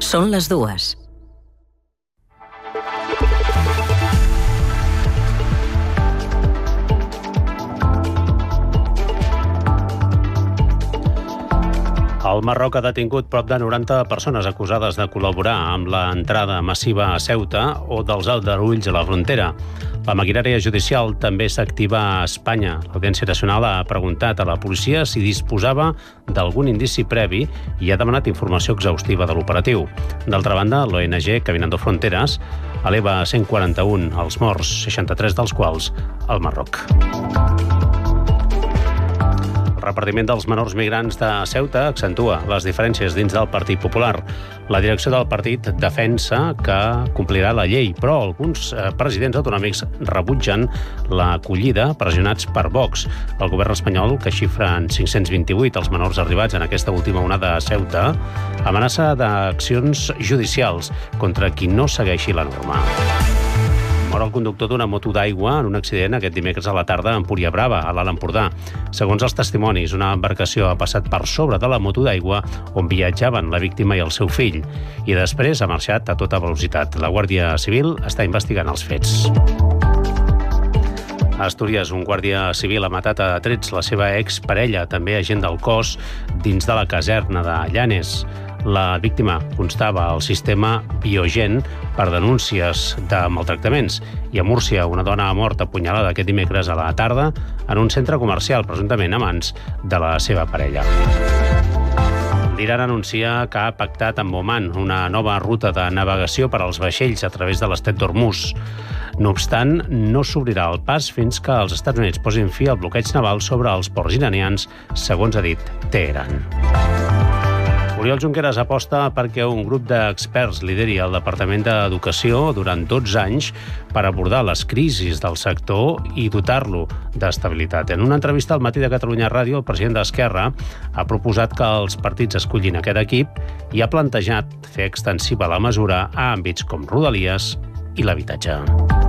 Són les 2. El Marroc ha detingut prop de 90 persones acusades de col·laborar amb l'entrada massiva a Ceuta o dels aldarulls a la frontera. La maquinària judicial també s'activa a Espanya. l'Audiència Nacional ha preguntat a la policia si disposava d'algun indici previ i ha demanat informació exhaustiva de l'operatiu. D'altra banda, l'ONG Caminando Fronteras eleva 141 els morts, 63 dels quals al Marroc. El repartiment dels menors migrants de Ceuta accentua les diferències dins del Partit Popular. La direcció del partit defensa que complirà la llei, però alguns presidents autonòmics rebutgen l'acollida pressionats per Vox. El govern espanyol, que xifra en 528 els menors arribats en aquesta última onada a Ceuta, amenaça d'accions judicials contra qui no segueixi la norma. Mor el conductor d'una moto d'aigua en un accident aquest dimecres a la tarda a Empuriabrava, a l'Alt Empordà. Segons els testimonis, una embarcació ha passat per sobre de la moto d'aigua on viatjaven la víctima i el seu fill i després ha marxat a tota velocitat. La Guàrdia Civil està investigant els fets. A Astúries, un guàrdia civil ha matat a trets la seva exparella, també agent del cos, dins de la caserna de Llanes. La víctima constava al sistema Biogen per denúncies de maltractaments. I a Múrcia, una dona ha mort apunyalada aquest dimecres a la tarda en un centre comercial, presumptament a mans de la seva parella. L'Iran anuncia que ha pactat amb Oman una nova ruta de navegació per als vaixells a través de l'estret d'Hormuz. No obstant, no s'obrirà el pas fins que els Estats Units posin fi al bloqueig naval sobre els ports iranians, segons ha dit Teheran. Oriol Junqueras aposta perquè un grup d'experts lideri el Departament d'Educació durant 12 anys per abordar les crisis del sector i dotar-lo d'estabilitat. En una entrevista al Matí de Catalunya Ràdio, el president d'Esquerra ha proposat que els partits escollin aquest equip i ha plantejat fer extensiva la mesura a àmbits com Rodalies i l'habitatge.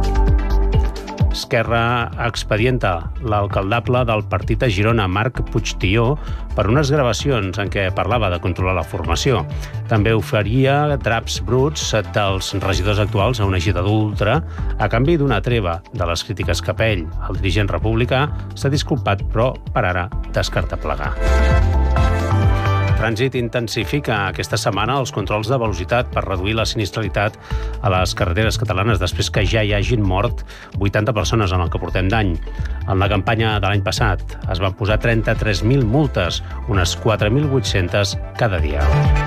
Esquerra expedienta l'alcaldable del partit a Girona, Marc Puigtió, per unes gravacions en què parlava de controlar la formació. També oferia draps bruts dels regidors actuals a una gira d'ultra a canvi d'una treva de les crítiques cap a ell. El dirigent republicà s'ha disculpat, però per ara descarta plegar. Trànsit intensifica aquesta setmana els controls de velocitat per reduir la sinistralitat a les carreteres catalanes després que ja hi hagin mort 80 persones en el que portem d'any. En la campanya de l'any passat es van posar 33.000 multes, unes 4.800 cada dia.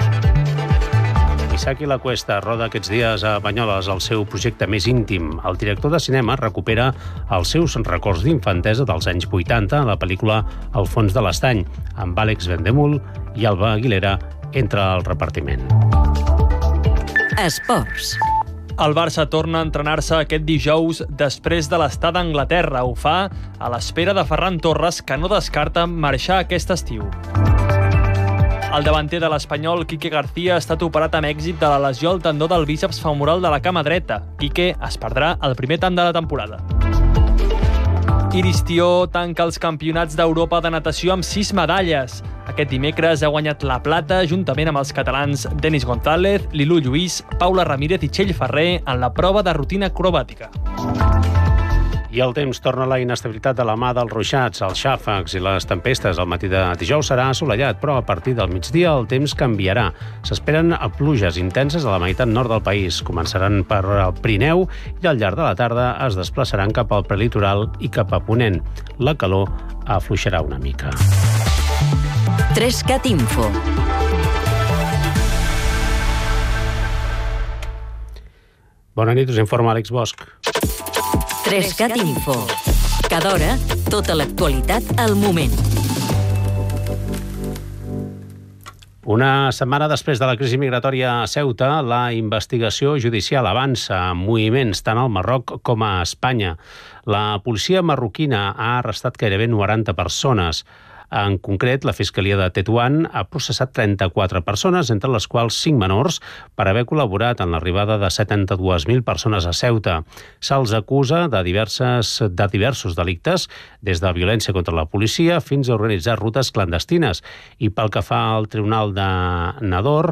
Isaki Lacuesta roda aquests dies a Banyoles el seu projecte més íntim. El director de cinema recupera els seus records d'infantesa dels anys 80 a la pel·lícula El fons de l'estany, amb Àlex Vendemul i Alba Aguilera entre el repartiment. Esports. El Barça torna a entrenar-se aquest dijous després de l'estada a Anglaterra. Ho fa a l'espera de Ferran Torres, que no descarta marxar aquest estiu. El davanter de l'Espanyol, Quique García, ha estat operat amb èxit de la lesió al tendó del bíceps femoral de la cama dreta. Quique es perdrà el primer tant de la temporada. Iris Tió tanca els campionats d'Europa de natació amb 6 medalles. Aquest dimecres ha guanyat la plata juntament amb els catalans Denis González, Lilú Lluís, Paula Ramírez i Txell Ferrer en la prova de rutina acrobàtica. I el temps torna a la inestabilitat de la mà dels ruixats, els xàfecs i les tempestes. El matí de dijous serà assolellat, però a partir del migdia el temps canviarà. S'esperen pluges intenses a la meitat nord del país. Començaran per el Pirineu i al llarg de la tarda es desplaçaran cap al prelitoral i cap a ponent. La calor afluixarà una mica. 3CAT Info. Bona nit, us informa Àlex Bosch. 3CAT Info. Cada hora, tota l'actualitat al moment. Una setmana després de la crisi migratòria a Ceuta, la investigació judicial avança amb moviments tant al Marroc com a Espanya. La policia marroquina ha arrestat gairebé 90 persones. En concret, la Fiscalia de Tetuan ha processat 34 persones, entre les quals 5 menors, per haver col·laborat en l'arribada de 72.000 persones a Ceuta. Se'ls acusa de diversos delictes, des de violència contra la policia fins a organitzar rutes clandestines. I pel que fa al Tribunal de Nador,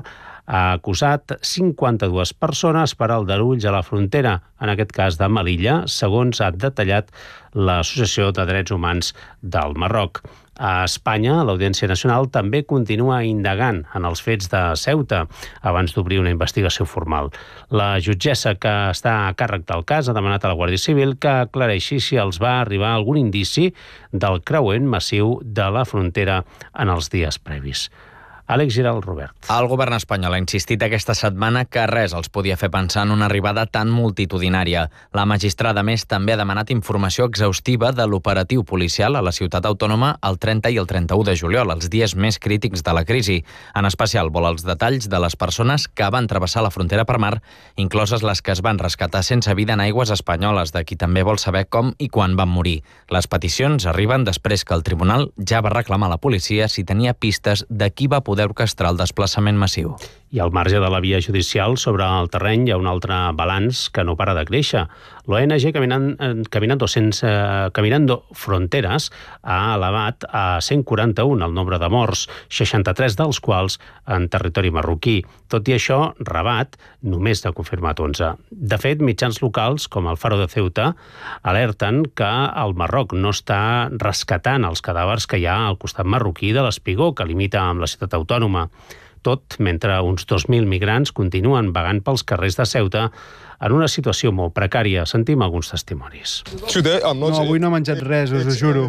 ha acusat 52 persones per aldarulls a la frontera, en aquest cas de Melilla, segons ha detallat l'Associació de Drets Humans del Marroc. A Espanya, l'Audiència Nacional també continua indagant en els fets de Ceuta abans d'obrir una investigació formal. La jutgessa que està a càrrec del cas ha demanat a la Guàrdia Civil que aclareixi si els va arribar algun indici del creuent massiu de la frontera en els dies previs. Àlex Giral, Robert. El govern espanyol ha insistit aquesta setmana que res els podia fer pensar en una arribada tan multitudinària. La magistrada, més, també ha demanat informació exhaustiva de l'operatiu policial a la ciutat autònoma el 30 i el 31 de juliol, els dies més crítics de la crisi. En especial, vol els detalls de les persones que van travessar la frontera per mar, incloses les que es van rescatar sense vida en aigües espanyoles, de qui també vol saber com i quan van morir. Les peticions arriben després que el tribunal ja va reclamar a la policia si tenia pistes de qui va poder orquestrar el desplaçament massiu. I al marge de la via judicial, sobre el terreny hi ha un altre balanç que no para de créixer. L'ONG Caminando Fronteras ha elevat a 141 el nombre de morts, 63 dels quals en territori marroquí. Tot i això, Rabat només n'ha confirmat 11. De fet, mitjans locals, com el Faro de Ceuta, alerten que el Marroc no està rescatant els cadàvers que hi ha al costat marroquí de l'Espigó, que limita amb la ciutat autònoma. Tot mentre uns 2.000 migrants continuen vagant pels carrers de Ceuta en una situació molt precària. Sentim alguns testimonis. No, avui no he menjat res, us ho juro.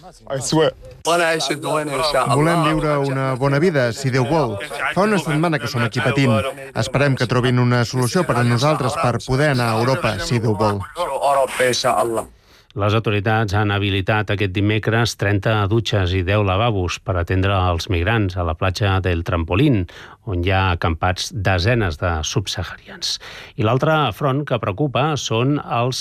Volem viure una bona vida, si Déu vol. Fa una setmana que som aquí patint. Esperem que trobin una solució per a nosaltres per poder anar a Europa, si Déu vol. Les autoritats han habilitat aquest dimecres 30 dutxes i 10 lavabos per atendre els migrants a la platja del Trampolín, on hi ha acampats desenes de subsaharians. I l'altre front que preocupa són els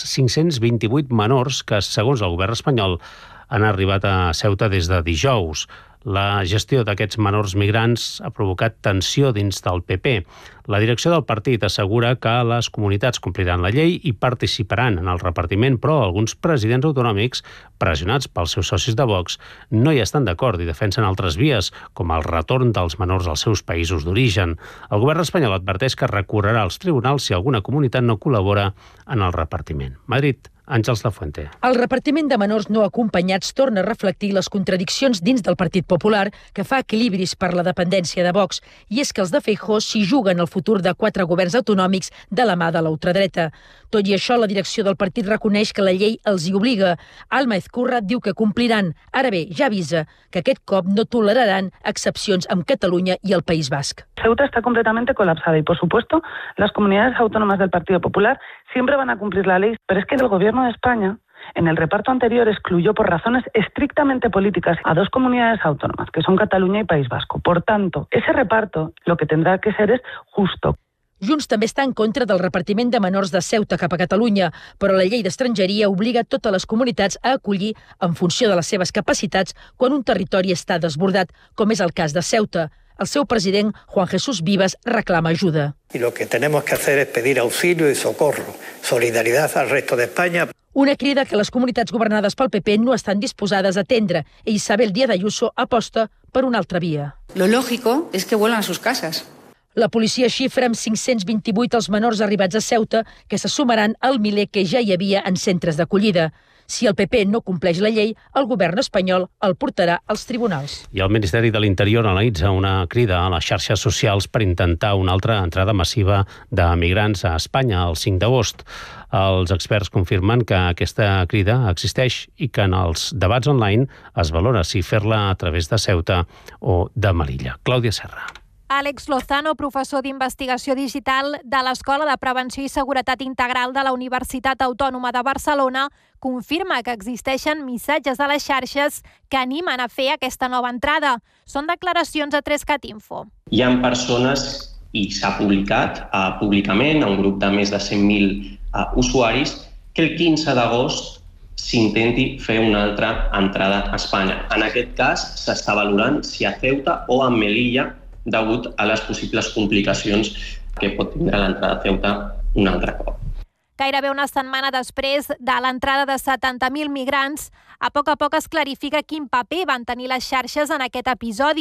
528 menors que, segons el govern espanyol, han arribat a Ceuta des de dijous. La gestió d'aquests menors migrants ha provocat tensió dins del PP. La direcció del partit assegura que les comunitats compliran la llei i participaran en el repartiment, però alguns presidents autonòmics, pressionats pels seus socis de Vox, no hi estan d'acord i defensen altres vies, com el retorn dels menors als seus països d'origen. El govern espanyol adverteix que recorrerà als tribunals si alguna comunitat no col·labora en el repartiment. Madrid, Àngels Lafuente. El repartiment de menors no acompanyats torna a reflectir les contradiccions dins del Partit Popular, que fa equilibris per la dependència de Vox, i és que els de Feijóo s'hi juguen el futur de 4 governs autonòmics de la mà de la ultradreta. Tot i això, la direcció del partit reconeix que la llei els hi obliga. Alma Ezcurra diu que compliran. Ara bé, ja avisa que aquest cop no toleraran excepcions amb Catalunya i el País Basc. Ceuta está completamente colapsada y, por supuesto, las comunidades autónomas del Partido Popular siempre van a cumplir la ley, pero es que el Gobierno de España en el reparto anterior excluyó por razones estrictamente políticas a 2 comunidades autónomas, que son Cataluña y País Vasco. Por tanto, ese reparto lo que tendrá que ser es justo. Junts també està en contra del repartiment de menors de Ceuta cap a Catalunya, però la llei d'estrangeria obliga totes les comunitats a acollir en funció de les seves capacitats quan un territori està desbordat, com és el cas de Ceuta. El seu president, Juan Jesús Vivas, reclama ajuda. Y lo que tenemos que hacer es pedir auxilio y socorro, solidaridad al resto de España. Una crida que les comunitats governades pel PP no estan disposades a atendre i Isabel Díaz Ayuso aposta per una altra via. Lo lógico es que vuelvan a sus casas. La policia xifra amb 528 els menors arribats a Ceuta, que se sumaran al miler que ja hi havia en centres d'acollida. Si el PP no compleix la llei, el govern espanyol el portarà als tribunals. I el Ministeri de l'Interior analitza una crida a les xarxes socials per intentar una altra entrada massiva de migrants a Espanya el 5 d'agost. Els experts confirmen que aquesta crida existeix i que en els debats online es valora si fer-la a través de Ceuta o de Melilla. Clàudia Serra. Àlex Lozano, professor d'investigació digital de l'Escola de Prevenció i Seguretat Integral de la Universitat Autònoma de Barcelona, confirma que existeixen missatges a les xarxes que animen a fer aquesta nova entrada. Són declaracions a 3CatInfo. Hi ha persones, i s'ha publicat públicament a un grup de més de 100.000 usuaris, que el 15 d'agost s'intenti fer una altra entrada a Espanya. En aquest cas, s'està valorant si a Ceuta o a Melilla, degut a les possibles complicacions que pot tindre l'entrada a Ceuta un altre cop. Gairebé una setmana després de l'entrada de 70.000 migrants, a poc es clarifica quin paper van tenir les xarxes en aquest episodi.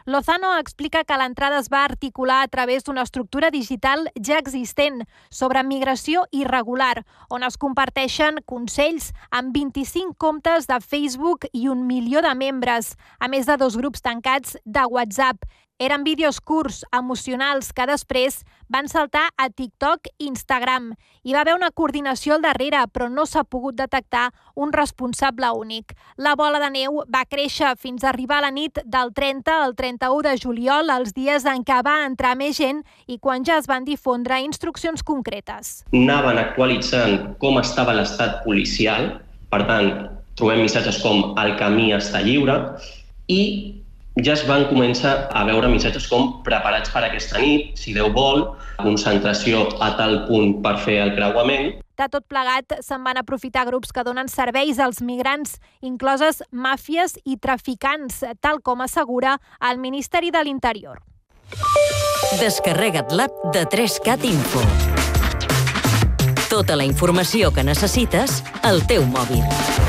Lozano explica que l'entrada es va articular a través d'una estructura digital ja existent sobre migració irregular, on es comparteixen consells amb 25 comptes de Facebook i 1 milió de membres, a més de 2 grups tancats de WhatsApp. Eren vídeos curts, emocionals, que després van saltar a TikTok i Instagram. Hi va haver una coordinació al darrere, però no s'ha pogut detectar un responsable únic. La bola de neu va créixer fins a arribar a la nit del 30 al 31 de juliol, els dies en què va entrar més gent i quan ja es van difondre instruccions concretes. Anaven actualitzant com estava l'estat policial, per tant, trobem missatges com el camí està lliure i ja es van començar a veure missatges com preparats per aquesta nit, si Déu vol, concentració a tal punt per fer el creuament. De tot plegat, se'n van aprofitar grups que donen serveis als migrants, incloses màfies i traficants, tal com assegura el Ministeri de l'Interior. Descarrega't l'app de 3CAT Info. Tota la informació que necessites al teu mòbil.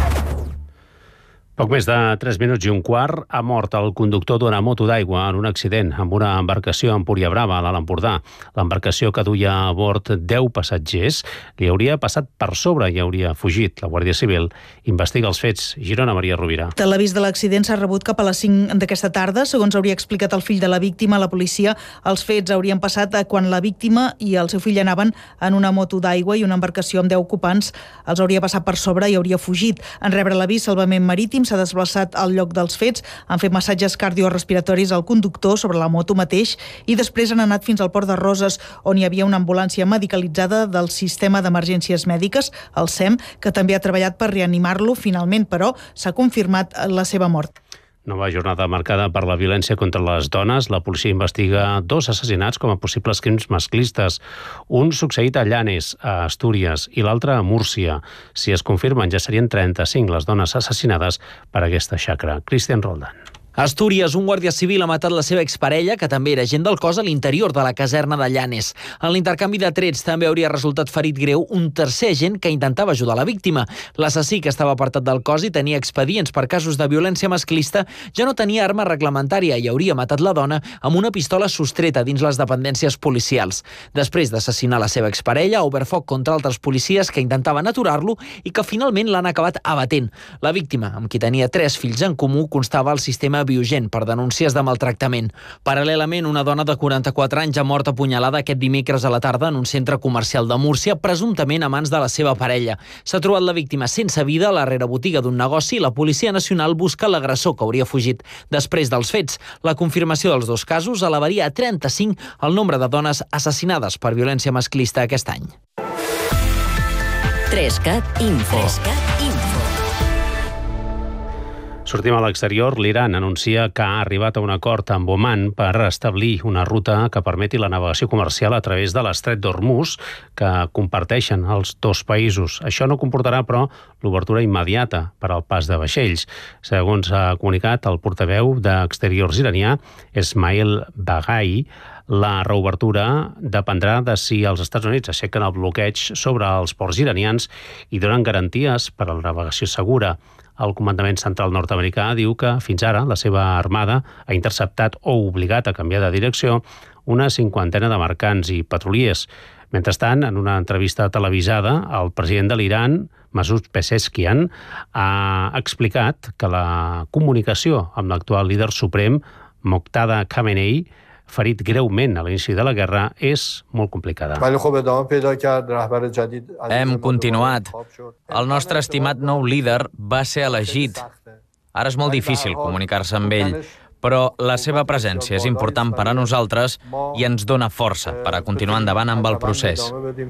Poc més de 3 minuts i un quart ha mort el conductor d'una moto d'aigua en un accident amb una embarcació a Empúria Brava, a l'Alt Empordà. L'embarcació que duia a bord 10 passatgers li hauria passat per sobre i hauria fugit. La Guàrdia Civil investiga els fets. Girona, Maria Rovira. L'avís de l'accident s'ha rebut cap a les 5 d'aquesta tarda. Segons hauria explicat el fill de la víctima a la policia, els fets haurien passat quan la víctima i el seu fill anaven en una moto d'aigua i una embarcació amb 10 ocupants els hauria passat per sobre i hauria fugit. En rebre l'avís, Salvament Marítim s'ha desplaçat al lloc dels fets, han fet massatges cardiorespiratoris al conductor sobre la moto mateix i després han anat fins al Port de Roses, on hi havia una ambulància medicalitzada del Sistema d'Emergències Mèdiques, el SEM, que també ha treballat per reanimar-lo. Finalment, però, s'ha confirmat la seva mort. Nova jornada marcada per la violència contra les dones. La policia investiga 2 assassinats com a possibles crims masclistes. Un succeït a Llanes, a Astúries, i l'altre a Múrcia. Si es confirmen, ja serien 35 les dones assassinades per aquesta xacra. Cristian Roldan. A Astúries, un guàrdia civil ha matat la seva exparella, que també era agent del cos, a l'interior de la caserna de Llanes. En l'intercanvi de trets també hauria resultat ferit greu un tercer agent que intentava ajudar la víctima. L'assassí, que estava apartat del cos i tenia expedients per casos de violència masclista, ja no tenia arma reglamentària i hauria matat la dona amb una pistola sostreta dins les dependències policials. Després d'assassinar la seva exparella, ha obert foc contra altres policies que intentaven aturar-lo i que finalment l'han acabat abatent. La víctima, amb qui tenia 3 fills en comú, constava al sistema Biogen per denúncies de maltractament. Paral·lelament, una dona de 44 anys ha mort apunyalada aquest dimecres a la tarda en un centre comercial de Múrcia, presumptament a mans de la seva parella. S'ha trobat la víctima sense vida a la rerebotiga d'un negoci i la Policia Nacional busca l'agressor que hauria fugit. Després dels fets, la confirmació dels 2 casos elevaria a 35 el nombre de dones assassinades per violència masclista aquest any. 3CAT Info. Sortim a l'exterior. L'Iran anuncia que ha arribat a un acord amb Oman per establir una ruta que permeti la navegació comercial a través de l'estret d'Hormuz que comparteixen els 2 països. Això no comportarà, però, l'obertura immediata per al pas de vaixells. Segons ha comunicat el portaveu d'Exteriors iranià, Esmail Baghai, la reobertura dependrà de si els Estats Units aixequen el bloqueig sobre els ports iranians i donen garanties per a la navegació segura. El comandament central nord-americà diu que fins ara la seva armada ha interceptat o obligat a canviar de direcció una 50ena de mercants i petroliers. Mentrestant, en una entrevista televisada, el president de l'Iran, Masoud Pezeshkian, ha explicat que la comunicació amb l'actual líder suprem, Moqtada Khamenei, ferit greument a l'inici de la guerra, és molt complicada. Hem continuat. El nostre estimat nou líder va ser elegit. Ara és molt difícil comunicar-se amb ell, però la seva presència és important per a nosaltres i ens dona força per a continuar endavant amb el procés.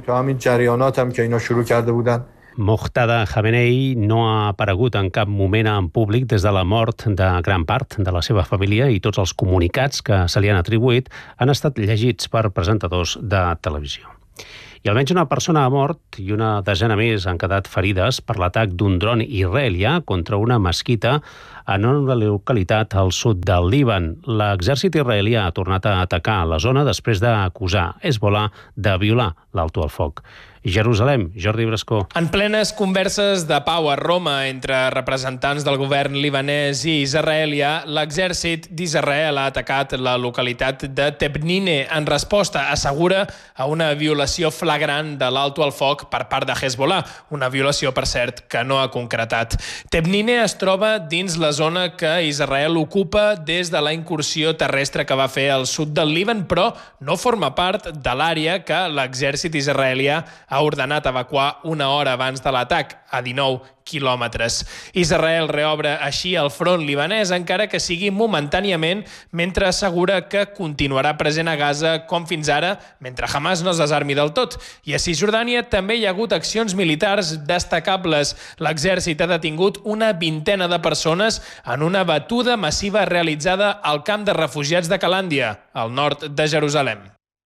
Moqtada Khamenei no ha aparegut en cap moment en públic des de la mort de gran part de la seva família i tots els comunicats que se li han atribuït han estat llegits per presentadors de televisió. I almenys una persona ha mort i una desena més han quedat ferides per l'atac d'un dron israelià contra una mesquita en una localitat al sud del Líban. L'exèrcit israelià ha tornat a atacar la zona després d'acusar Hezbollah de violar l'alto al foc. Jerusalem, Jordi Brascó. En plenes converses de pau a Roma entre representants del govern libanès i israelià, l'exèrcit d'Israel ha atacat la localitat de Tebnine en resposta, assegura, a una violació flagrant de l'alto al foc per part de Hezbollah, una violació, per cert, que no ha concretat. Tebnine es troba dins la zona que Israel ocupa des de la incursió terrestre que va fer al sud del Líban, però no forma part de l'àrea que l'exèrcit israelià ha ordenat evacuar una hora abans de l'atac, a 19 quilòmetres. Israel reobre així el front libanès, encara que sigui momentàniament, mentre assegura que continuarà present a Gaza com fins ara, mentre Hamas no es desarmi del tot. I a Cisjordània també hi ha hagut accions militars destacables. L'exèrcit ha detingut una vintena de persones en una batuda massiva realitzada al camp de refugiats de Calàndia, al nord de Jerusalem.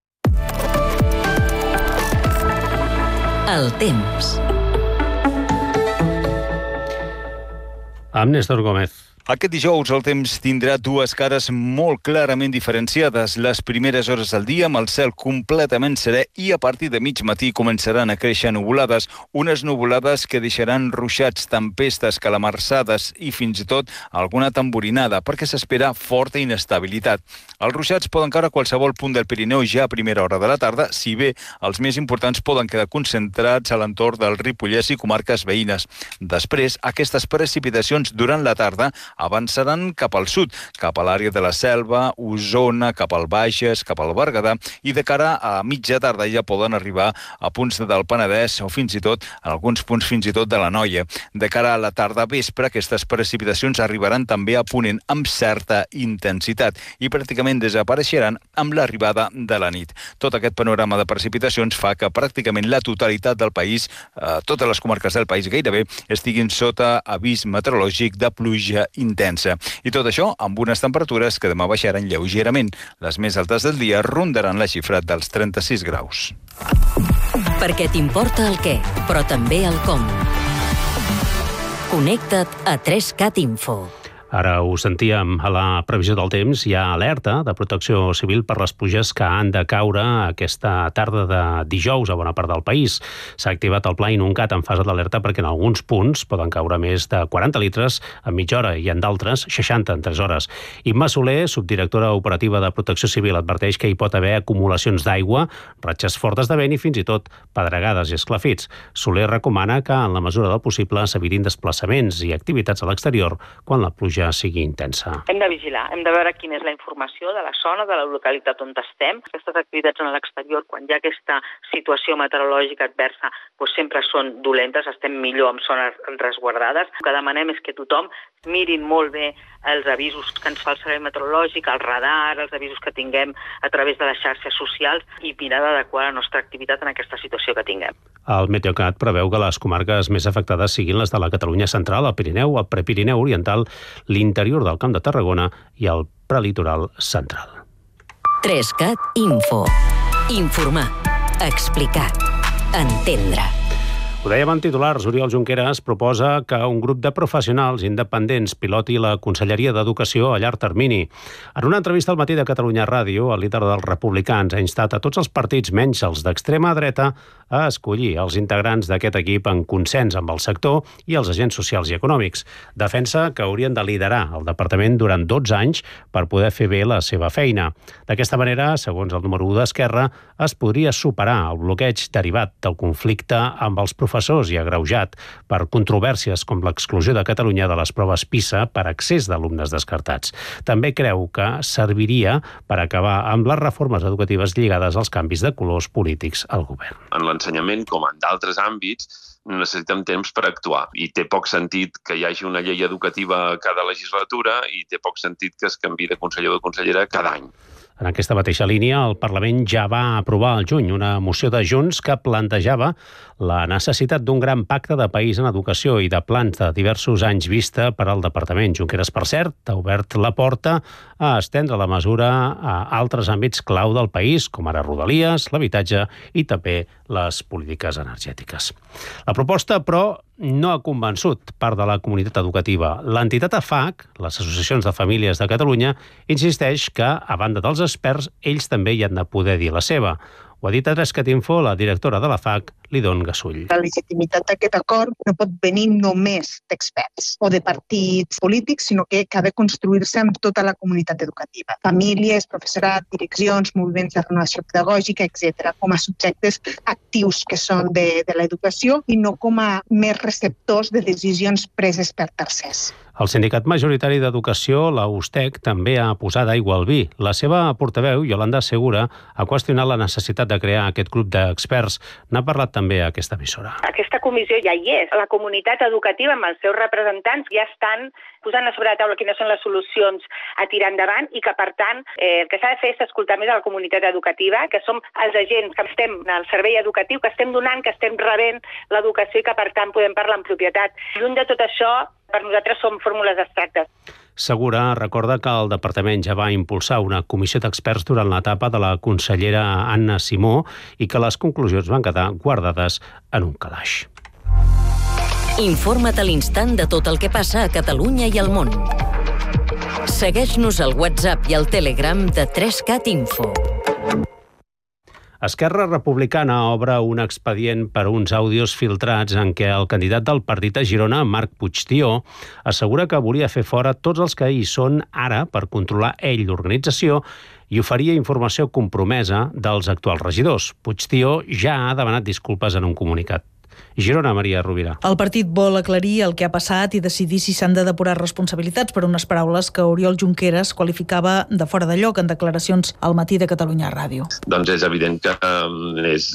El temps. Amb Néstor Gómez. Aquest dijous el temps tindrà dues cares molt clarament diferenciades. Les primeres hores del dia amb el cel completament serè i a partir de mig matí començaran a créixer nuvolades. Unes nuvolades que deixaran ruixats, tempestes, calamarsades i fins i tot alguna tamborinada perquè s'espera forta inestabilitat. Els ruixats poden caure a qualsevol punt del Pirineu ja a primera hora de la tarda, si bé els més importants poden quedar concentrats a l'entorn del Ripollès i comarques veïnes. Després, aquestes precipitacions durant la tarda avançaran cap al sud, cap a l'àrea de la Selva, Osona, cap al Bages, cap al Berguedà, i de cara a mitja tarda ja poden arribar a punts del Penedès o fins i tot, en alguns punts fins i tot de l'Anoia. De cara a la tarda vespre, aquestes precipitacions arribaran també a Ponent amb certa intensitat i pràcticament desapareixeran amb l'arribada de la nit. Tot aquest panorama de precipitacions fa que pràcticament la totalitat del país, totes les comarques del país gairebé, estiguin sota avís meteorològic de pluja intensa. I tot això amb unes temperatures que demà baixaran lleugerament. Les més altes del dia rondaran la xifra dels 36 graus. Perquè t'importa el què, però també el com. Connecta't a 3cat Info. Ara ho sentíem a la previsió del temps, hi ha alerta de protecció civil per les pluges que han de caure aquesta tarda de dijous a bona part del país. S'ha activat el pla Inuncat en fase d'alerta perquè en alguns punts poden caure més de 40 litres en mitja hora i en d'altres 60 en 3 hores. Imma Soler, subdirectora operativa de Protecció Civil, adverteix que hi pot haver acumulacions d'aigua, ratxes fortes de vent i fins i tot pedregades i esclafits. Soler recomana que en la mesura del possible s'evitin desplaçaments i activitats a l'exterior quan la pluja sigui intensa. Hem de vigilar, hem de veure quina és la informació de la zona, de la localitat on estem. Aquestes activitats en l'exterior, quan hi ha aquesta situació meteorològica adversa, doncs sempre són dolentes, estem millor amb zones resguardades. El que demanem és que tothom mirin molt bé els avisos que ens fa el servei meteorològic, el radar, els avisos que tinguem a través de les xarxes socials i mirar d'adequar la nostra activitat en aquesta situació que tinguem. El Meteocat preveu que les comarques més afectades siguin les de la Catalunya central, el Pirineu, el Prepirineu oriental, l'interior del Camp de Tarragona i el prelitoral central. 3cat Info. Informar, explicar, entendre. Ho dèiem en titulars, Oriol Junqueras proposa que un grup de professionals independents piloti la Conselleria d'Educació a llarg termini. En una entrevista al Matí de Catalunya Ràdio, el líder dels republicans ha instat a tots els partits, menys els d'extrema dreta, a escollir els integrants d'aquest equip en consens amb el sector i els agents socials i econòmics. Defensa que haurien de liderar el departament durant 12 anys per poder fer bé la seva feina. D'aquesta manera, segons el número 1 d'Esquerra, es podria superar el bloqueig derivat del conflicte amb els professors i agreujat per controvèrsies com l'exclusió de Catalunya de les proves PISA per excés d'alumnes descartats. També creu que serviria per acabar amb les reformes educatives lligades als canvis de colors polítics al govern. En l'ensenyament, com en d'altres àmbits, necessitem temps per actuar. I té poc sentit que hi hagi una llei educativa cada legislatura i té poc sentit que es canviï de conseller o de consellera cada any. En aquesta mateixa línia, el Parlament ja va aprovar al juny una moció de Junts que plantejava la necessitat d'un gran pacte de país en educació i de plans de diversos anys vista per al Departament. Junqueras, per cert, ha obert la porta a estendre la mesura a altres àmbits clau del país, com ara Rodalies, l'habitatge i també les polítiques energètiques. La proposta, però, no ha convençut part de la comunitat educativa. L'entitat AFAC, les associacions de famílies de Catalunya, insisteix que, a banda dels experts, ells també hi han de poder dir la seva. Ho ha dit a Trescat.info la directora de l'AFAC, Lidon Gasull. La legitimitat d'aquest acord no pot venir només d'experts o de partits polítics, sinó que ha de construir-se amb tota la comunitat educativa. Famílies, professorat, direccions, moviments de renovació pedagògica, etc., com a subjectes actius que són de l'educació i no com a més receptors de decisions preses per tercers. El sindicat majoritari d'educació, la USTEC, també ha posat aigua al vi. La seva portaveu, Yolanda Segura, ha qüestionat la necessitat de crear aquest grup d'experts. N'ha parlat també a aquesta emissora. Aquesta comissió ja hi és. La comunitat educativa amb els seus representants ja estan posant a sobre la taula quines són les solucions a tirar endavant i que, per tant, el que s'ha de fer és escoltar més a la comunitat educativa, que som els agents que estem al servei educatiu, que estem donant, que estem rebent l'educació i que, per tant, podem parlar en propietat. Lluny de tot això, per nosaltres són fórmules abstractes. Segura recorda que el departament ja va impulsar una comissió d'experts durant l'etapa de la consellera Anna Simó i que les conclusions van quedar guardades en un calaix. Informa't a l'instant de tot el que passa a Catalunya i al món. Segueix-nos al WhatsApp i al Telegram de 3CatInfo. Esquerra Republicana obre un expedient per uns àudios filtrats en què el candidat del partit a Girona, Marc Puigtió, assegura que volia fer fora tots els que hi són ara per controlar ell l'organització i oferia informació compromesa dels actuals regidors. Puigtió ja ha demanat disculpes en un comunicat. Girona, Maria Rovira. El partit vol aclarir el que ha passat i decidir si s'han de depurar responsabilitats per unes paraules que Oriol Junqueras qualificava de fora de lloc en declaracions al Matí de Catalunya Ràdio. Doncs és evident que és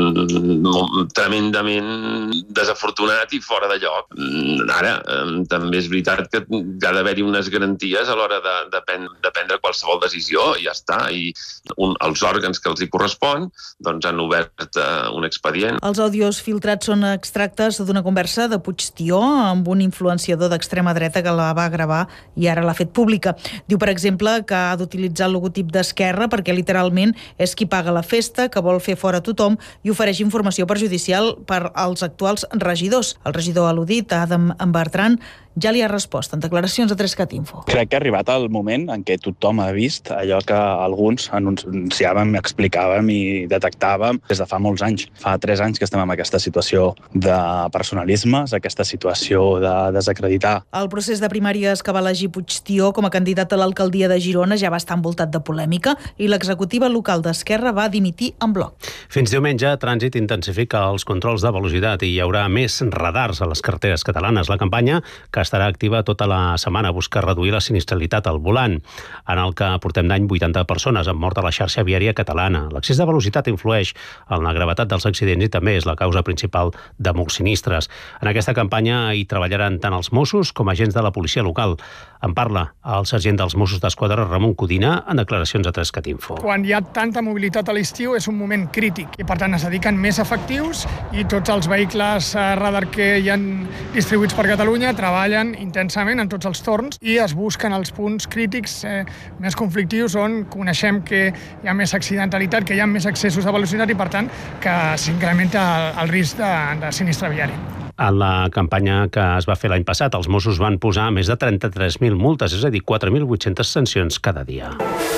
tremendament desafortunat i fora de lloc. Ara, també és veritat que ha d'haver-hi unes garanties a l'hora de prendre qualsevol decisió i ja està. I els òrgans que els hi correspon doncs han obert un expedient. Els àudios filtrats són extractes d'una conversa de Puigtió amb un influenciador d'extrema dreta que la va gravar i ara l'ha fet pública. Diu, per exemple, que ha d'utilitzar el logotip d'Esquerra perquè literalment és qui paga la festa, que vol fer fora tothom i ofereix informació perjudicial per als actuals regidors. El regidor al·ludit, Adam Bertran, ja li ha respost en declaracions a 3CatInfo. Crec que ha arribat el moment en què tothom ha vist allò que alguns anunciàvem, explicàvem i detectàvem des de fa molts anys. Fa 3 anys que estem en aquesta situació de personalismes, aquesta situació de desacreditar. El procés de primàries que va elegir Puigtió com a candidat a l'alcaldia de Girona ja va estar envoltat de polèmica i l'executiva local d'Esquerra va dimitir en bloc. Fins diumenge, Trànsit intensifica els controls de velocitat i hi haurà més radars a les carreteres catalanes. La campanya, que estarà activa tota la setmana, busca reduir la sinistralitat al volant. En el que portem d'any, 80 persones han mort a la xarxa viària catalana. L'excés de velocitat influeix en la gravetat dels accidents i també és la causa principal de molts sinistres. En aquesta campanya hi treballaran tant els Mossos com agents de la policia local. En parla el sergent dels Mossos d'Esquadra, Ramon Codina, en declaracions a 3CatInfo. Quan hi ha tanta mobilitat a l'estiu és un moment crític i, per tant, es dediquen més efectius i tots els vehicles radar que hi han distribuïts per Catalunya treballen intensament en tots els torns i es busquen els punts crítics més conflictius on coneixem que hi ha més accidentalitat, que hi ha més excessos de velocitat i, per tant, que s'incrementa el risc de sinistre viari. En la campanya que es va fer l'any passat, els Mossos van posar més de 33.000 multes, és a dir, 4.800 sancions cada dia.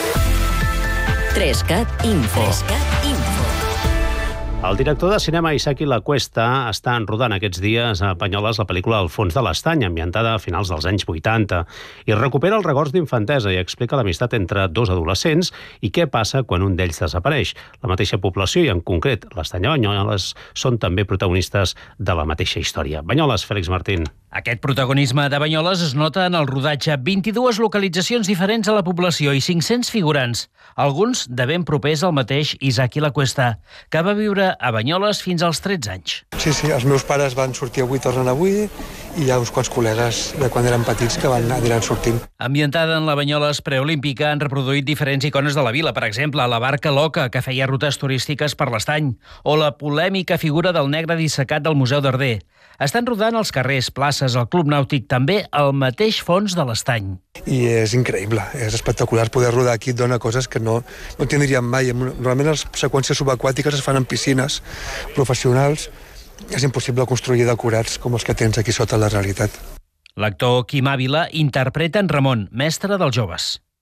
3CatInfo. El director de cinema Isaki Lacuesta està enrodant aquests dies a Banyoles la pel·lícula El fons de l'estany, ambientada a finals dels anys 80, i recupera els records d'infantesa i explica l'amistat entre 2 adolescents i què passa quan un d'ells desapareix. La mateixa població i, en concret, l'estany de Banyoles, són també protagonistes de la mateixa història. Banyoles, Fèlix Martín. Aquest protagonisme de Banyoles es nota en el rodatge. 22 localitzacions diferents a la població i 500 figurants, alguns de ben propers al mateix Isaki Lacuesta, que va viure a Banyoles fins als 13 anys. Sí, els meus pares van sortir avui, tornen avui, i hi ha uns quants col·legues de quan eren petits que aniran sortint. Ambientada en la Banyoles preolímpica, han reproduït diferents icones de la vila, per exemple, la barca Loca, que feia rutes turístiques per l'Estany, o la polèmica figura del negre dissecat del Museu d'Arder. Estan rodant els carrers, places, el Club Nàutic, també al mateix fons de l'Estany. I és increïble, és espectacular poder rodar aquí, et dona coses que no tindríem mai. Normalment les seqüències subaquàtiques es fan en piscines professionals. És impossible construir decorats com els que tens aquí sota la realitat. L'actor Quim Àvila interpreta en Ramon, mestre dels joves.